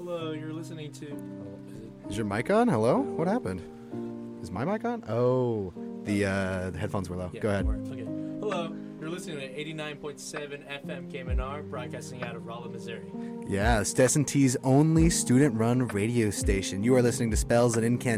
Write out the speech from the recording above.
Hello, you're listening to... Is your mic on? Hello? What happened? Is my mic on? Oh, the headphones were low. Yeah, Go ahead. Okay. Hello, you're listening to 89.7 FM KMNR, broadcasting out of Rolla, Missouri. Yeah, it's S&T's only student-run radio station. You are listening to Spells and Incantations.